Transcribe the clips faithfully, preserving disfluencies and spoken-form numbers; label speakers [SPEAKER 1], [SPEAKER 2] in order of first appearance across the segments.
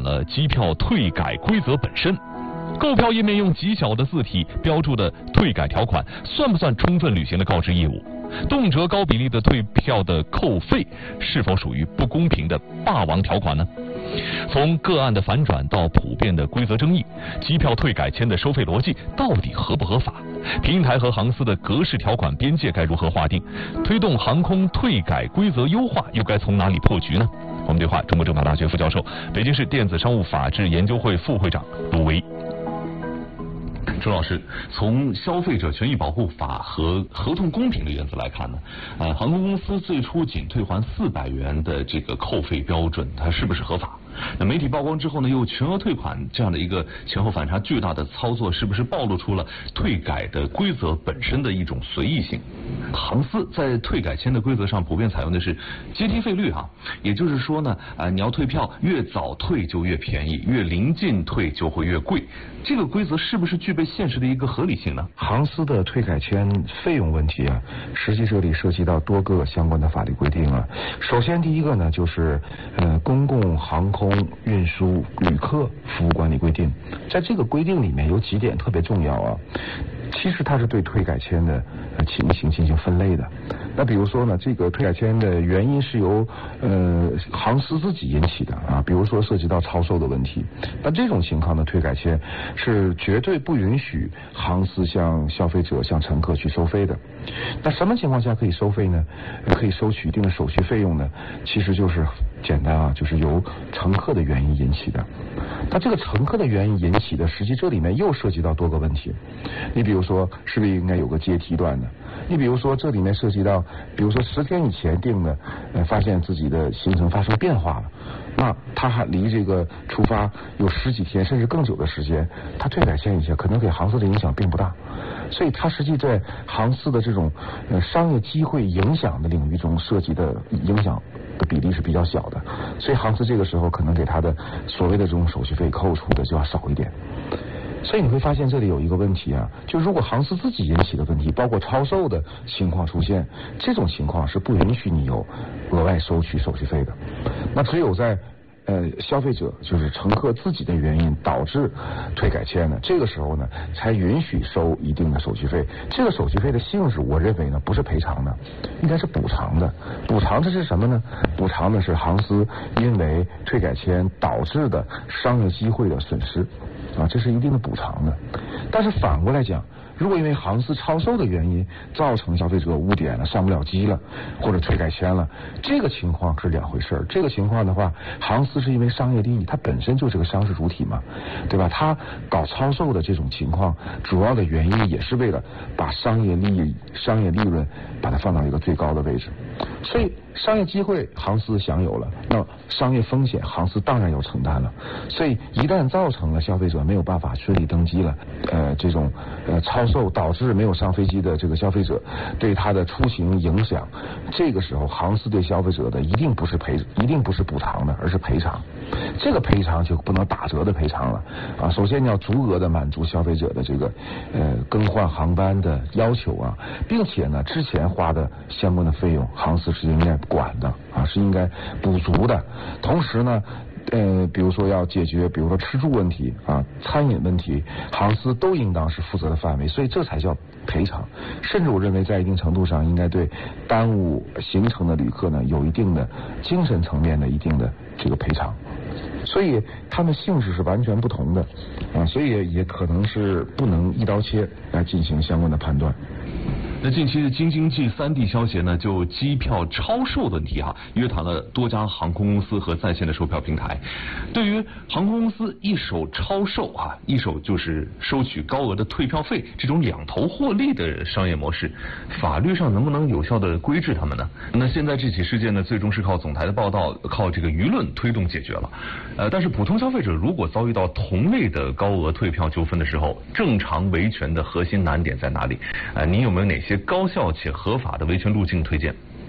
[SPEAKER 1] 了机票退改规则本身。购票页面用极小的字体标注的退改条款，算不算充分履行了告知义务？动辄高比例的退票的扣费，是否属于不公平的霸王条款呢？从个案的反转到普遍的规则争议，机票退改签的收费逻辑到底合不合法？平台和航司的格式条款边界该如何划定？推动航空退改规则优化又该从哪里破局呢？我们对话中国政法大学副教授、北京市电子商务法治研究会副会长卢威。周老师，从消费者权益保护法和合同公平的原则来看呢，呃，航空公司最初仅退还四百元的这个扣费标准，它是不是合法？那媒体曝光之后呢，又全额退款，这样的一个前后反差巨大的操作，是不是暴露出了退改的规则本身的一种随意性？航司在退改签的规则上普遍采用的是阶梯费率啊，也就是说呢，呃，你要退票越早退就越便宜，越临近退就会越贵。这个规则是不是具备现实的一个合理性呢？
[SPEAKER 2] 航司的退改签费用问题啊，实际这里涉及到多个相关的法律规定啊。首先第一个呢，就是呃公共航空运输旅客服务管理规定，在这个规定里面有几点特别重要啊。其实它是对退改签的呃情形进行分类的。那比如说呢，这个退改签的原因是由呃航司自己引起的啊，比如说涉及到超售的问题，那这种情况的退改签是绝对不允许航司向消费者、向乘客去收费的。那什么情况下可以收费呢？可以收取一定的手续费用呢？其实就是简单啊，就是由乘客的原因引起的。那这个乘客的原因引起的，实际这里面又涉及到多个问题。你比如说，是不是应该有个阶梯段的？你比如说，这里面涉及到，比如说十天以前定的，呃，发现自己的行程发生变化了，那他还离这个出发有十几天甚至更久的时间，他退改签一下，可能给航司的影响并不大。所以它实际在航司的这种呃商业机会影响的领域中涉及的影响的比例是比较小的，所以航司这个时候可能给他的所谓的这种手续费扣除的就要少一点。所以你会发现这里有一个问题啊，就如果航司自己引起的问题，包括超售的情况出现，这种情况是不允许你有额外收取手续费的。那只有在呃，消费者就是乘客自己的原因导致退改签呢，这个时候呢才允许收一定的手续费。这个手续费的性质，我认为呢不是赔偿的，应该是补偿的。补偿的是什么呢？补偿的是航司因为退改签导致的商业机会的损失啊，这是一定的补偿的。但是反过来讲，如果因为航司超售的原因造成消费者误点了、上不了机了，或者退改签了，这个情况是两回事儿。这个情况的话，航司是因为商业利益，它本身就是个商事主体嘛，对吧？它搞超售的这种情况，主要的原因也是为了把商业利益、商业利润把它放到一个最高的位置。所以商业机会航司享有了，那商业风险航司当然要承担了。所以一旦造成了消费者没有办法顺利登机了，呃，这种呃超售导致没有上飞机的这个消费者对他的出行影响，这个时候航司对消费者的一定不是赔，一定不是补偿的，而是赔偿。这个赔偿就不能打折的赔偿了啊！首先你要足额的满足消费者的这个呃更换航班的要求啊，并且呢之前花的相关的费用，航司是应该管的啊，是应该补足的。同时呢。呃，比如说要解决，比如说吃住问题啊、餐饮问题，航司都应当是负责的范围，所以这才叫赔偿。甚至我认为，在一定程度上，应该对耽误行程的旅客呢，有一定的精神层面的一定的这个赔偿。所以它们性质是完全不同的啊，所以也可能是不能一刀切来进行相关的判断。
[SPEAKER 1] 那近期的京津冀三地消协呢，就机票超售的问题哈，约谈了多家航空公司和在线的售票平台。对于航空公司一手超售啊，一手就是收取高额的退票费，这种两头获利的商业模式，法律上能不能有效的规制他们呢？那现在这起事件呢，最终是靠总台的报道，靠这个舆论推动解决了。呃，但是普通消费者如果遭遇到同类的高额退票纠纷的时候，正常维权的核心难点在哪里？呃，您有没有哪些高效且合法的维权路径推荐？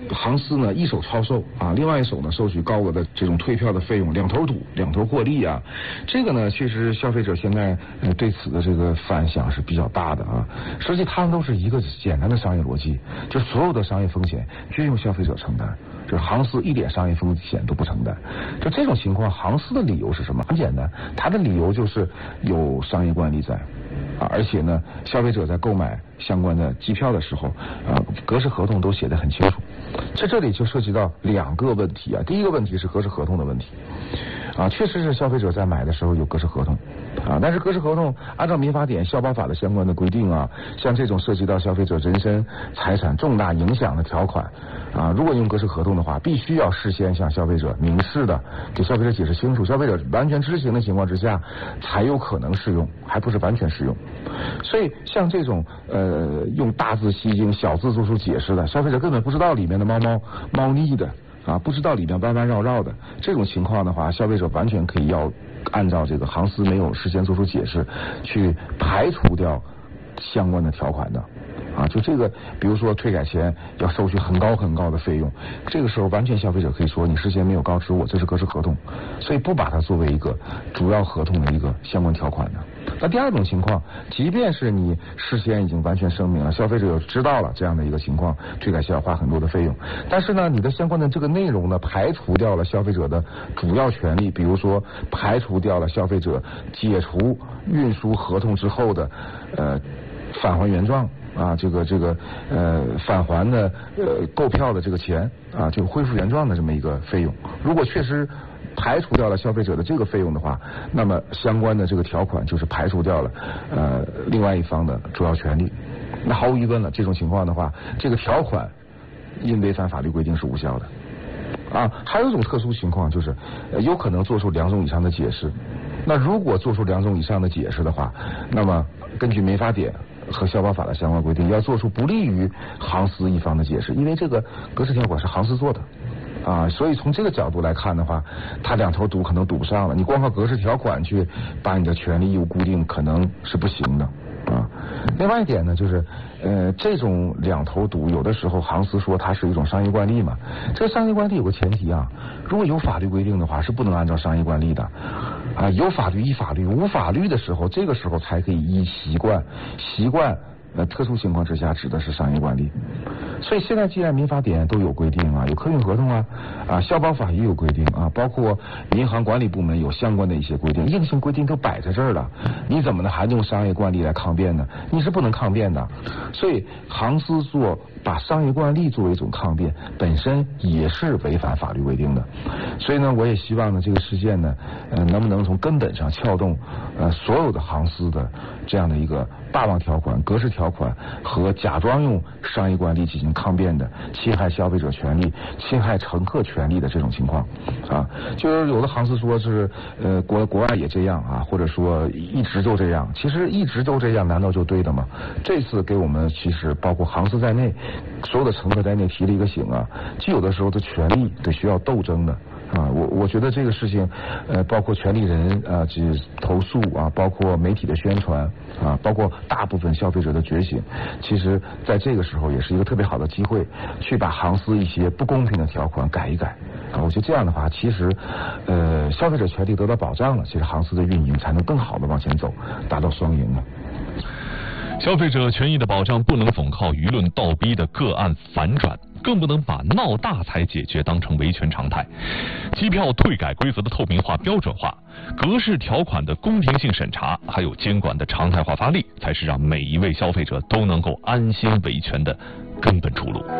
[SPEAKER 2] 航司呢一手抄售啊，另外一手呢收取高额的这种退票的费用，两头赌，两头获利啊。这个呢，确实消费者现在呃对此的这个反响是比较大的啊。实际他们都是一个简单的商业逻辑，就所有的商业风险均由消费者承担，这航司一点商业风险都不承担。就这种情况，航司的理由是什么？很简单，他的理由就是有商业惯例在。啊，而且呢，消费者在购买相关的机票的时候，啊，格式合同都写得很清楚。在这里就涉及到两个问题啊，第一个问题是格式合同的问题。啊，确实是消费者在买的时候有格式合同，啊，但是格式合同按照民法典、消保法的相关的规定啊，像这种涉及到消费者人身财产重大影响的条款，啊，如果用格式合同的话，必须要事先向消费者明示的给消费者解释清楚，消费者完全知情的情况之下，才有可能适用，还不是完全适用。所以像这种呃用大字吸睛、小字做出解释的，消费者根本不知道里面的猫猫猫腻的。啊，不知道里面弯弯绕绕的这种情况的话，消费者完全可以要按照这个航司没有事先做出解释，去排除掉相关的条款的。啊，就这个，比如说退改前要收取很高很高的费用，这个时候完全消费者可以说你事先没有告知我，这是格式合同，所以不把它作为一个主要合同的一个相关条款的。那第二种情况，即便是你事先已经完全声明了，消费者有知道了这样的一个情况，退改需要花很多的费用，但是呢，你的相关的这个内容呢，排除掉了消费者的主要权利，比如说排除掉了消费者解除运输合同之后的呃返还原状。啊，这个这个呃返还的呃购票的这个钱啊，就恢复原状的这么一个费用，如果确实排除掉了消费者的这个费用的话，那么相关的这个条款就是排除掉了呃另外一方的主要权利。那毫无疑问了，这种情况的话，这个条款因违反法律规定是无效的。啊，还有一种特殊情况就是，呃、有可能做出两种以上的解释。那如果做出两种以上的解释的话，那么根据民法典和消保法的相关规定，要做出不利于航司一方的解释，因为这个格式条款是航司做的啊，所以从这个角度来看的话，他两头赌可能赌不上了。你光靠格式条款去把你的权利义务固定，可能是不行的啊。另外一点呢，就是呃，这种两头赌，有的时候航司说它是一种商业惯例嘛。这个商业惯例有个前提啊，如果有法律规定的话，是不能按照商业惯例的啊。有法律依法律，无法律的时候，这个时候才可以依习惯，习惯。呃，特殊情况之下指的是商业惯例，所以现在既然民法典都有规定啊，有客运合同啊，啊，消保法也有规定啊，包括银行管理部门有相关的一些规定，硬性规定都摆在这儿了，你怎么能还用商业惯例来抗辩呢？你是不能抗辩的。所以航司做把商业惯例作为一种抗辩，本身也是违反法律规定的。所以呢，我也希望呢，这个事件呢，呃，能不能从根本上撬动呃所有的航司的这样的一个霸王条款、格式条款和假装用商业惯例进行抗辩的侵害消费者权利、侵害乘客权利的这种情况啊，就是有的航司说是呃国国外也这样啊，或者说一直就这样，其实一直都这样，难道就对的吗？这次给我们其实包括航司在内，所有的乘客在内提了一个醒啊，既有的时候的权利得需要斗争的。啊，我我觉得这个事情，呃，包括权利人啊，这投诉啊，包括媒体的宣传啊，包括大部分消费者的觉醒，其实在这个时候也是一个特别好的机会，去把航司一些不公平的条款改一改啊。我觉得这样的话，其实呃，消费者权利得到保障了，其实航司的运营才能更好的往前走，达到双赢啊。
[SPEAKER 1] 消费者权益的保障不能总靠舆论倒逼的个案反转，更不能把闹大才解决当成维权常态。机票退改规则的透明化、标准化，格式条款的公平性审查，还有监管的常态化发力，才是让每一位消费者都能够安心维权的根本出路。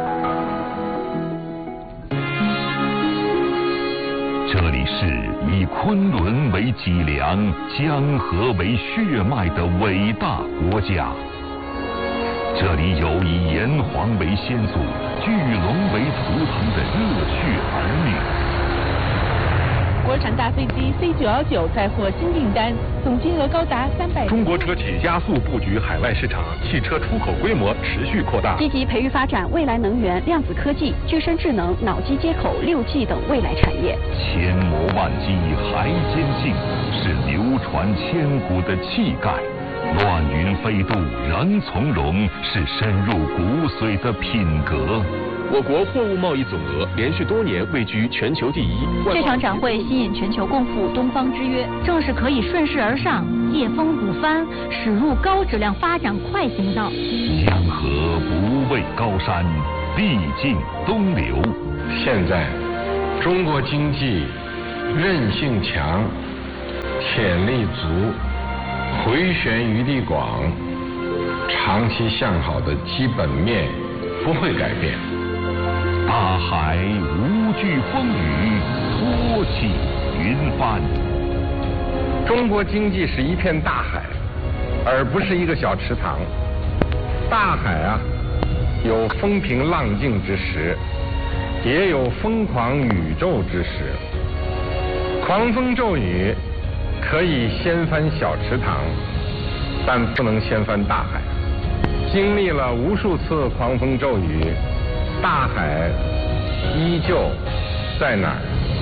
[SPEAKER 1] 这里是以昆仑为脊梁、江河为血脉的伟大国家。这里有以炎黄为先祖、巨龙为图腾的热血儿女。
[SPEAKER 3] 国产大飞机 C 九一九再获新订单，总金额高达三百。
[SPEAKER 4] 中国车企加速布局海外市场，汽车出口规模持续扩大。
[SPEAKER 5] 积极培育发展未来能源、量子科技、具身智能、脑机接口、六 G 等未来产业。
[SPEAKER 1] 千磨万击还坚劲，是流传千古的气概。乱云飞渡人从容，是深入骨髓的品格。
[SPEAKER 6] 我国货物贸易总额连续多年位居全球第一。
[SPEAKER 7] 这场展会吸引全球共赴东方之约，正是可以顺势而上、借风鼓帆、驶入高质量发展快行道。
[SPEAKER 8] 江河不畏高山，必尽东流。
[SPEAKER 9] 现在，中国经济韧性强，潜力足，回旋余地广，长期向好的基本面不会改变。
[SPEAKER 8] 大海无惧风雨，托起云帆。
[SPEAKER 9] 中国经济是一片大海，而不是一个小池塘。大海啊，有风平浪静之时，也有疯狂宇宙之时。狂风骤雨可以掀翻小池塘，但不能掀翻大海。经历了无数次狂风骤雨，大海依旧在哪儿？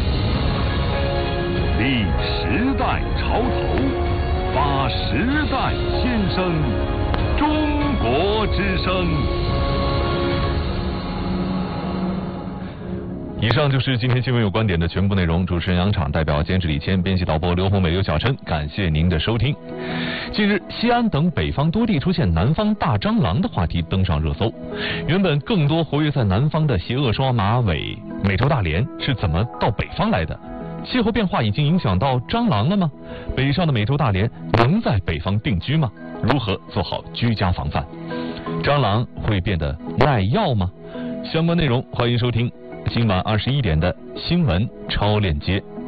[SPEAKER 8] 立时代潮头，发时代先声，中国之声。
[SPEAKER 1] 以上就是今天新闻有观点的全部内容。主持人杨昶，代表监制李谦，编辑导播刘宏伟、刘小琛，感谢您的收听。近日，西安等北方多地出现南方大蟑螂的话题登上热搜。原本更多活跃在南方的邪恶双马尾、美洲大蠊是怎么到北方来的？气候变化已经影响到蟑螂了吗？北上的美洲大蠊能在北方定居吗？如何做好居家防范？蟑螂会变得耐药吗？相关内容欢迎收听今晚二十一点的新闻超链接。